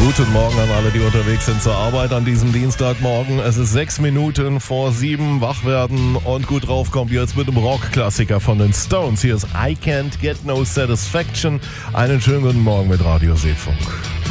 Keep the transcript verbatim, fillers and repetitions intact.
Guten Morgen an alle, die unterwegs sind zur Arbeit an diesem Dienstagmorgen. Es ist sechs Minuten vor sieben. Wach werden und gut drauf kommt jetzt mit dem Rockklassiker von den Stones. Hier ist I Can't Get No Satisfaction. Einen schönen guten Morgen mit Radio Seefunk.